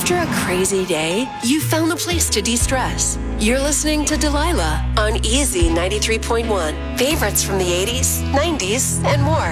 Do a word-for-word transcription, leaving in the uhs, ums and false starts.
After a crazy day, you found a place to de-stress. You're listening to Delilah on Easy ninety-three point one. Favorites from the eighties, nineties, and more.